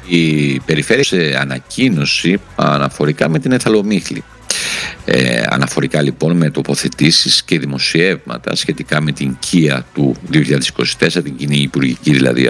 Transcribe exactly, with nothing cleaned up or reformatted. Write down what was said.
η περιφέρεια σε ανακοίνωση αναφορικά με την εθαλομύχλη. Ε, αναφορικά λοιπόν με τοποθετήσεις και δημοσιεύματα σχετικά με την Kia του δύο χιλιάδες είκοσι τέσσερα, την κοινή υπουργική δηλαδή